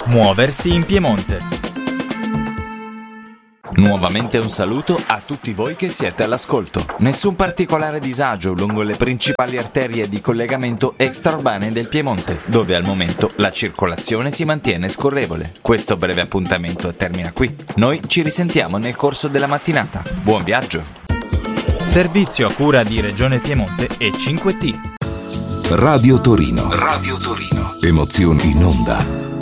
Muoversi in Piemonte. Nuovamente un saluto a tutti voi che siete all'ascolto. Nessun particolare disagio lungo le principali arterie di collegamento extraurbane del Piemonte, dove al momento la circolazione si mantiene scorrevole. Questo breve appuntamento termina qui. Noi ci risentiamo nel corso della mattinata. Buon viaggio! Servizio a cura di Regione Piemonte e 5T. Radio Torino. Radio Torino. Emozioni in onda.